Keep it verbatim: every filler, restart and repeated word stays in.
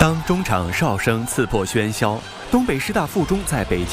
当中场哨声刺破喧嚣，东北师大附中在北京